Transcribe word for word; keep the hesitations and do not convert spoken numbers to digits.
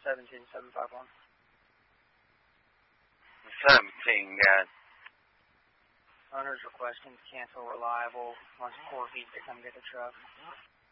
seventeen seven five one. seventeen, guys. Owner's requesting to cancel reliable. Wants Corky to come get the truck.